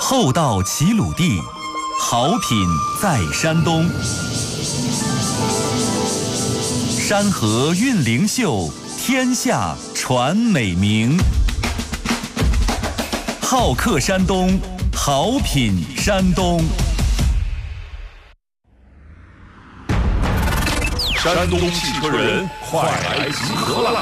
厚道齐鲁地，好品在山东。山河韵灵秀，天下传美名。好客山东，好品山东。 山东汽车人快来集合了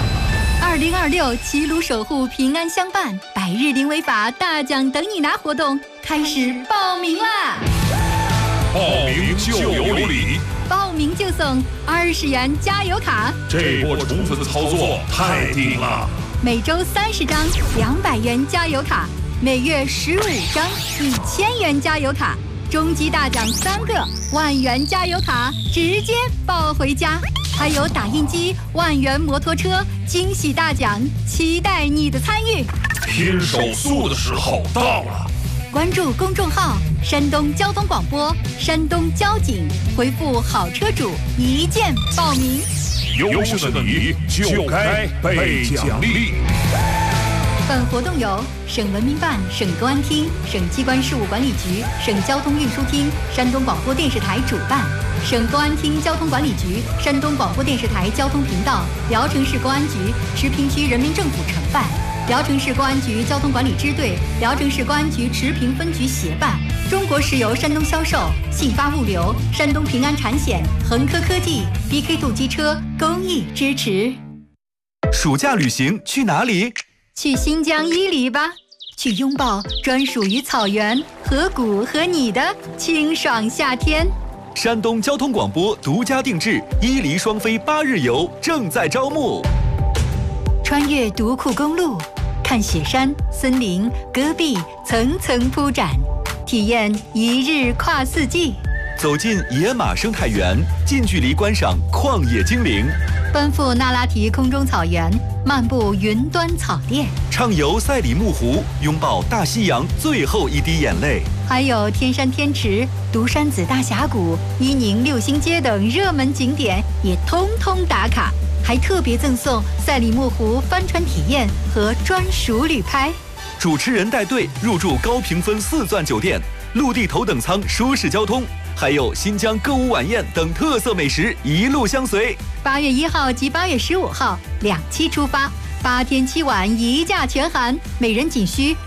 ！2026齐鲁守护平安相伴百日零违法大奖等你拿活动开始报名啦！ 报名就有礼， 报名就送20元加油卡。 这波宠粉操作太顶了！ 每周30张200元加油卡，每月15张1000元加油卡。终极大奖3个10000元加油卡，直接抱回家。还有打印机、10000元摩托车，惊喜大奖，期待你的参与。 拼手速的时候到了！ 关注公众号“山东交通广播”、“山东交警”，回复“好车主”一键报名。 优秀的你就该被奖励。 本活动由省文明办、省公安厅、省机关事务管理局、省交通运输厅、山东广播电视台主办，省公安厅交通管理局、山东广播电视台交通频道、聊城市公安局、驰平区人民政府承办，聊城市公安局交通管理支队、聊城市公安局驰平分局协办，中国石油山东销售、信发物流、山东平安产险、恒科科技、BK2机车公益支持。 暑假旅行去哪里？ 去新疆伊犁吧，去拥抱专属于草原、河谷和你的清爽夏天。 山东交通广播独家定制伊犁双飞8日游正在招募。 穿越独库公路，看雪山、森林、戈壁层层铺展，体验1日跨4季。 走进野马生态园，近距离观赏旷野精灵。 奔赴那拉提空中草原，漫步云端草甸， 畅游赛里木湖，拥抱大西洋最后一滴眼泪。 还有天山天池、独山子大峡谷、伊宁6星街等热门景点也通通打卡，还特别赠送赛里木湖帆船体验和专属旅拍。 主持人带队入住高评分4钻酒店，陆地头等舱舒适交通，还有新疆歌舞晚宴等特色美食一路相随。 8月1号及8月15号2期出发，8天7晚1价全含，每人仅需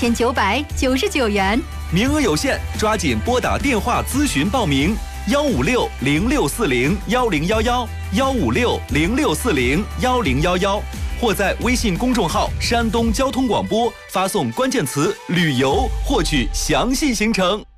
7999元。 名额有限，抓紧拨打电话咨询报名：156-0640-1011，156-0640-1011，或在微信公众号“山东交通广播”发送关键词“旅游”获取详细行程。